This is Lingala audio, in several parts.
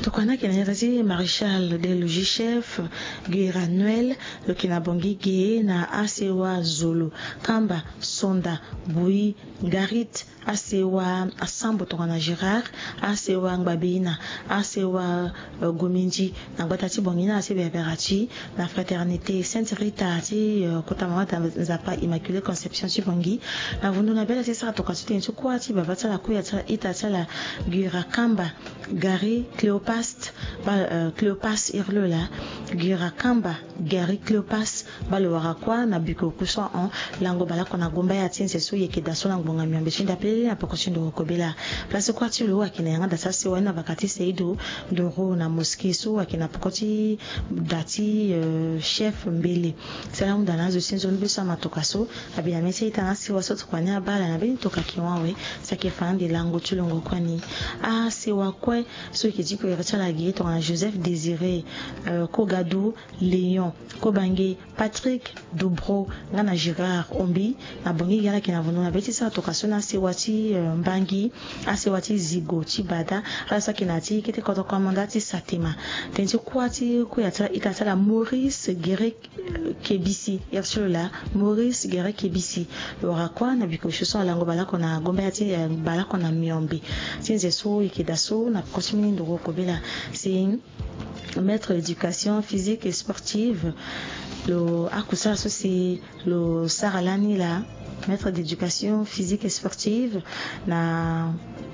Tokwana Kenerazi Maréchal de Logis Chef Guira Noël le Kinabongi Gé na Asewa Zolo Kamba Sonda Bui Garit Asewa Asambo Tokwana Gérard Asewa Ngbabina Asewa Gominji na Batati Bongina Asebe Berati la Fraternité Sainte Rita Ti Kotamara Nzapa Immaculée Conception Chibongi na Vundo na Bela Sesa Tokatute Nchukwa Ti Babata la Kuya Ita la Guira Kamba Gary Cléopaste Cléopas Irlola Guira Kamba Gary Cléopas Balowarakwa na Biko Kuso en Lango Balako na Gomba ya Tinse so Yekedaso na Ngbonga Miambe Chinda Pele na Pokoshindo Kobela Place kwa Tilo Akina Dasa Sewa na Bakati Seido Doro na Mosquée so Akina Pokoti Dati Chef Mbele Salam Danazo Sinzo Nbisa Matokaso Abina Mese Itana Sewa Soto Kwanya Bala na Bini Toka Kiwawe Sake Fandi Lango Tulongo Kwani A Sewa Kwe so Kidiko Yerchala Gué Ton Joseph Désiré Kogadou Léon Kobange Patrick Dobro Ngana Gérard Ombi na Bongi Gala Kinavono na Betisa Tokaso na Sewati Mbangi Asewati Zigo Chibada Rasa Kinati Kete Koto Komandati Satima Tenzi Kwati Kuyata Itatala Maurice Guéré Kebisi Yerchola Maurice Guéré Kebisi Lorakwa na Biko Chuso Lango Balako na Gomba Yati Balako na Miombi Tinze So Ikedaso na Kochimini Ndoro Kobela c'est maître d'éducation physique et sportive le Akusa c'est le Saralani là maître d'éducation physique et sportive na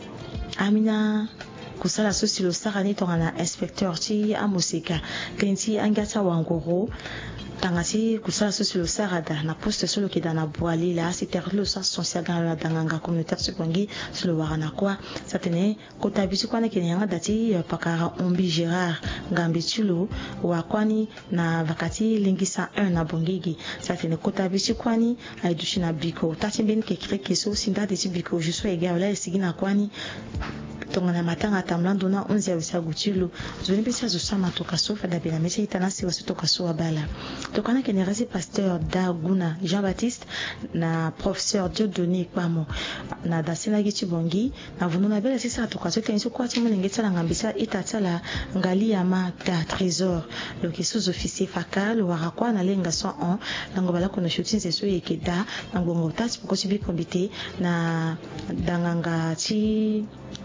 Amina kusala sosi le Sarani tongana inspecteur ti amoseka tenti angata wangoro tangasi kusala sosi le Sarada na poste solo ki dana boali la c'était le sens social dans la danganga communautaire sekongi sur le warana kwa satene kota bisu kwana kenyanga dati pakara Ombi Gérard Ngambitulo wa kwani na vakati lingisa 1 na bongigi satene kota bisu kwani aidushi na biko tati ben ke kreke so sinda de biko je suis égal là sigina kwani tongana matanga tamlando na 11 ya usagutilo zoni pesa zo sama tokaso fada bela mesa itana si wasu tokaso abala tokana kenerazi pasteur Daguna Jean-Baptiste na professeur Dieudonné Kwamo na dasina gichi bongi na vunona bela sisa tokaso tenso kwa timu ngetsala ngambisa itatala ngali ya ma ta trésor le sous officier fakal warakwa na lenga 101 nango bala kono shooting seso yekeda nango tati poko sibi komite na danganga ti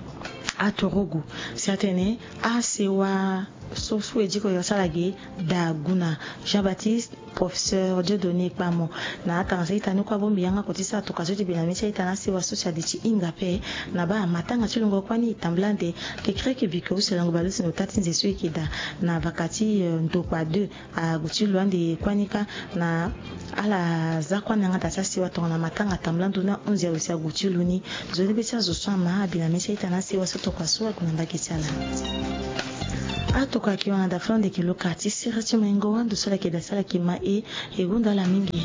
Atorogu certaine Asewa Sosu Ediko Yosalagi Daguna Jean-Baptiste professeur Dieudonné Kwamo na atanza itanu kwa bombi yanga kotisa tokazo ti binamisa itana sewa socia dichi ingape na ba matanga tulungo kwani tamblande ke kreke biko selango balusi no tatinze suikida na vakati ndokwa 2 a gutilwande kwanika na ala zakwa nanga tasasi watona matanga tamblando na 11 ya usia gutiluni zoni besia zo swama binamisa itana sewa sotokaso kunanda kisala atoka kiwana da flande kiloka ti sirati mengo wando sala ke da sala ki ma e gunda la mingi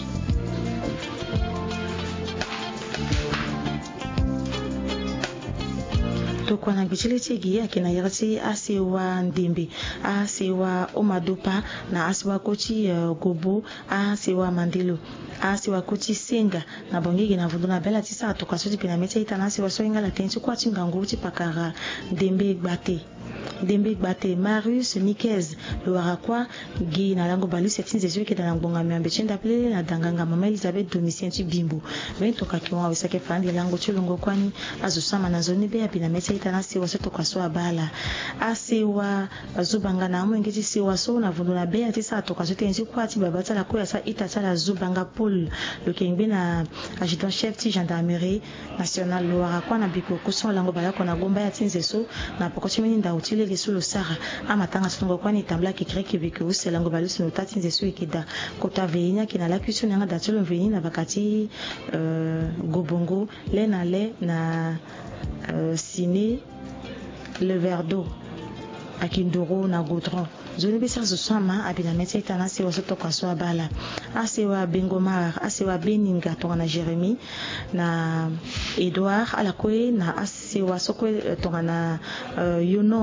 tokwa na bichileti gi akina yarati asewa ndembe asewa omadopa na asewa kochi gobo asewa mandelo asewa kochi senga na bongegi na vunduna bela ti sa toka so ti pina meti itana asewa so inga la tensi kwa ti ngango ti pakara ndembe gbate Marius Nikez le warakwa gi na lango balu setin zezo ke na ngbonga miambe chinda pele na danganga mama Elizabeth Domitien ti bimbo vento ka ki wa wesake fandi lango chulungo kwani azusama na zoni be apina meti itana sewa so toka so abala asewa zubanga na mwengi ti sewa so na vunduna be ati sa toka so tenzi kwa ti babata la ko ya sa itatala zubanga Paul le kengbe na adjudant chef ti gendarmerie nationale le warakwa na biko kuso lango balako na gomba ya tinzeso na pokoti mini nda utile leso lo sara amatanga songo kwani tambla ki kreke biko uselango balusi no tatinzeso ikida kota veina kina la kuso nanga datolo veni na vakati gobongo le na ciné le verre d'eau akindoro na goudron zoni besa zo sama abina meti itana sewa so toka so abala asewa Bengomar asewa Beninga tonga na Jérémie na Edouard Alakoe na asewa sokwe tonga na Yonong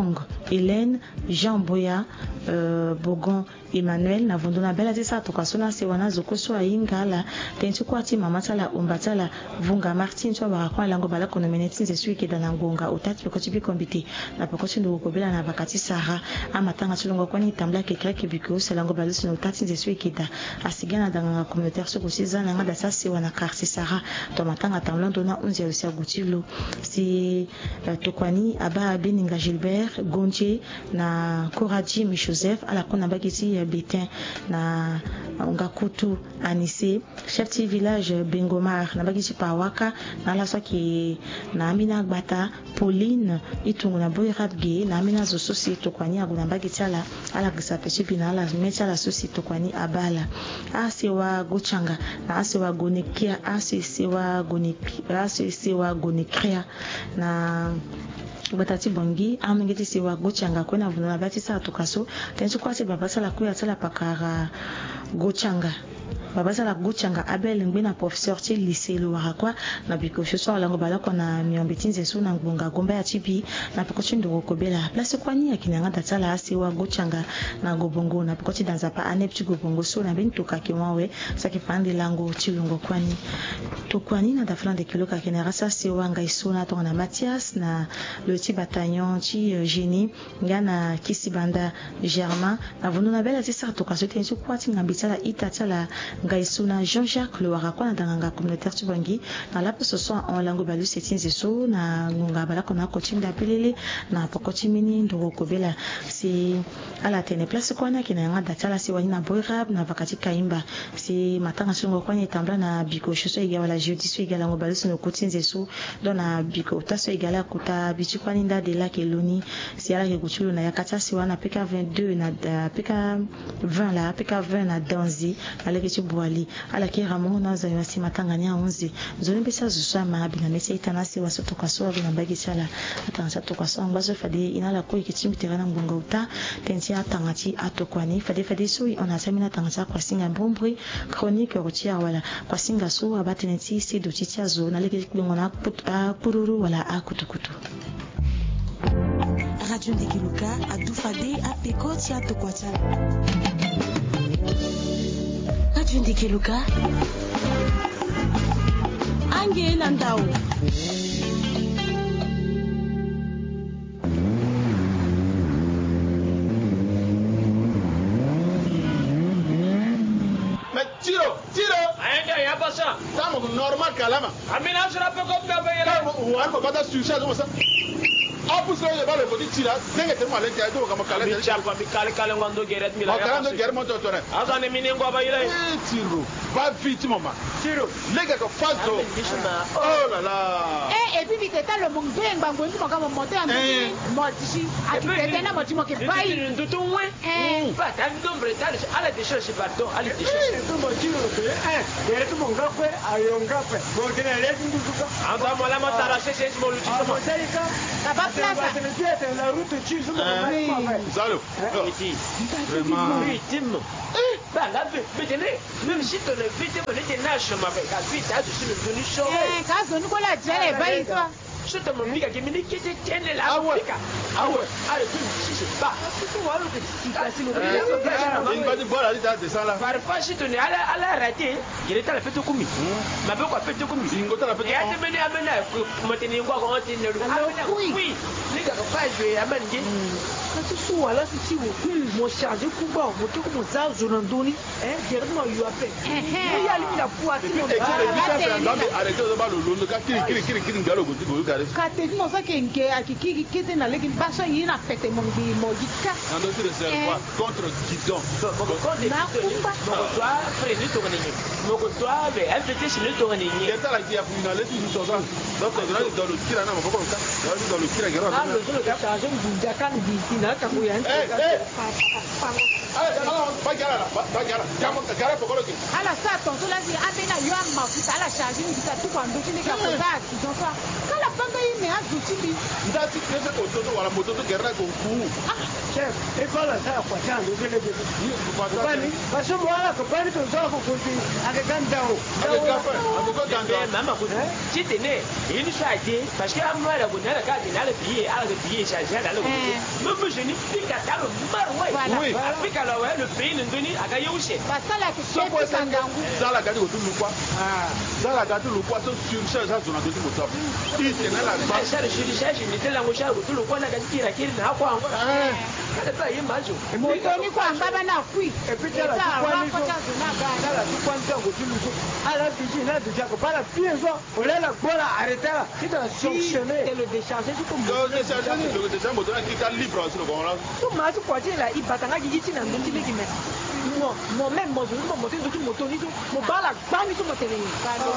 Hélène, Jean Boya, Bogon Emmanuel na vunduna bela tisa tokasona se wana zokoso aingala tentu kwati mama tala umbatala vunga Martin twa barakwa lango bala konomeneti nzesu ikeda na ngonga utati lokoti bikombite na pokoti ndo kobela na bakati Sara amatanga tshilongo kwani tambla ke kreke biko selango balusi no utati nzesu ikeda asigana danga communautaire so kosiza na ngada sase wana quartier Sara to matanga tambla ndona 11 ya gutilo si tokwani aba Beninga Gilbert Gonje na Koraji mi Joseph ala kona bakisi Betin na Ngakutu Anissé chef de village Bengomar na bakisi Pawaka na la soki na Amina Gbata Pauline itungu na boy rapge na Amina zo sosi tokwani aguna bakisi ala kisa pechipi na ala mecha la sosi tokwani abala asewa gochanga na asewa gonekia asewa gonekria na batati bongi amengeti sewa gochanga kwena vunana batisa tokaso tensu kwase babasa la kuya sala pakara gochanga babasa la gochanga abel ngbe na professeur ti lycée lo wakwa na biko so lango bala kona miombeti nzesu na ngunga gomba ya chipi na pokoti ndo kobela place kwani akinanga datala asewa gochanga na gobongo na pokoti danzapa anepti gobongo so na ben toka kimwawe saki pande lango chilungo kwani to kwani na daflan de kilo ka kenera sa sewa ngaisona to na Mathias na le petit bataillon ti génie ngana kisibanda Germain na vununa bela tisa toka so tensu kwati ngambitala itatala ngaisuna Jean-Jacques le warakwa na danganga communautaire tubangi na la ce soir en langue balu setinze so na ngunga bala kona kochimda pelele na pokoti mini ndo kobela si ala tene place kwana kinanga datala si wani na boyrab na vakati kaimba si matanga sungo kwani tambla na biko shoso igala la jeudi so igala ngo balu no kotinze so dona biko taso igala kuta bichi kwani nda de la keloni si ala ke kuchulu na yakata si wana PK 22 na PK 20 la PK 20 na danzi ala ke boali ala ke ramo na za yasi matanganya 11 zoni pesa zusha mabi na mesi itana si waso tokaso na mbagi sala atanza tokaso ngbazo fade inala ko ikichimbi terana ngonga uta tensi atangati atokwani fade so on a samina tangata kwa singa mbombri chronique routière wala kwa singa so abateneti si do titia zo na leke ngona pururu wala akutukutu Radio Ndekiluka adufade apekoti atokwata Radio Ndekiluka ange landau Estamos normal calama. A mí no se la puedo comprar para O arco para suicidio como ça. Ah, pues le va le petit tirar. Tenga te mal que do como calama. Mi chapa mi cale quando geret mi la. Calama geret mo totore. Asa ne mini ngwa ba ile. Tiro. Pas vite maman. Tiro. Lega ko fazo. Oh là là. Et puis vite le monde bango ni mo ka mo monter en moti. Akipete na moti mo ke bai. Ndutu nwe. Ba ta ndombre ta ala de choses pardon, ala de choses. Tu mo tiro pe. Geret mo ngakwe ayonga pe. Mo kena le nduka. Anda mo la motara sese mo luti. La route tue. Zalo. Vraiment. Victime. Bah là, même si tu es victime, tu es national, mais la vie, tu as devenu chaud. Quand on nous l'a dit, elle est toi. Je te montre que je qui te tienne la ah ouais. Allez, tu sais pas. Il va dire voilà, il ça là. Parfois, si tu es à la raté, il est à la fête au commis. Ma peu quoi fête au commis. Il est à la fête au commis. Et à te mener à mener, pour me tenir quoi quand tu es oui. Les gars, pas jouer à mener. Quand tu sois là, si tu veux, mon chargé combat, mon truc comme ça, je n'en donne, directement, il a fait. Il y a lui la foi. Arrêtez de parler le gars qui galo Kate no sa kenke akiki kete na leki baso yina fete mongi mogika. Ando sur le servoir contre Guidon. Na kumba. Toi, président Tourigny. Moko toi, mais FT chez le Tourigny. Il est là qui a fini les tout sur ça. Donc dans le tir na moko ka. Dans le tir garo. Ah le chargé Bunja kan di na ka kuya. Ala sa tonto la vie amena yo amafuta ala charge ni bisa tu kwando chini ka koza donc kala panga ime azutili ndati kese ototo wala mototo gerra ko ku chef e kola sa kwa chanzo kele de bani baso mwala ko bani to zo ko kunti ake gandao mama ko chitene et une fois dit parce que à moi la bonne la carte là le billet à le billet chargé là le même je n'y pique à ça le marway oui pique à la ouais le pays n'doni à gayoushe basala que ça quoi ça dans la gare autour de quoi dans la gare le quoi sur ça zona de moto il tenait la base ça le je n'était la mocha autour le quoi na gati la kiri na kwa encore ça pas y majo motoni kwa ngaba na fui et puis là tu prends autour le quoi à la biji là déjà que pas la pièce on la bola arrêter là qui t'a sanctionné et le décharger tout comme le décharger moto là qui t'a libre sur le voilà tout ma tu quoi dire là il batanga qui dit na ndondi le qui met moi même moi je me monter tout moto ni tout mo bala bang tout moto ni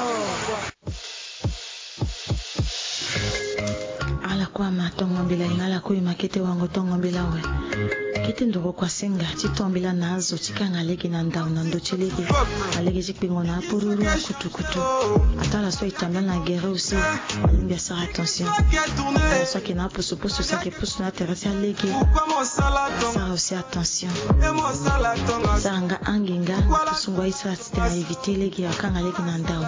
ala kwa matongo mbila ingala ko imakete wango tongo mbila we kete ndoko kwa senga chitombila nazo chikanga leki na ndao na ndocheleki aleki chipingo na pururu kutukutu atala so itambla na guerre aussi bien faire attention ça qui na pousse ça qui pousse na terrasse aleki ça aussi attention ça nga anginga tusungwa isa tena éviter leki akanga leki na ndao